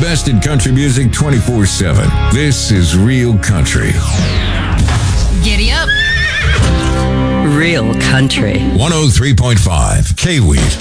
best in country music 24/7. This is Real Country. Giddy up. Real Country. 103.5 K-Weed.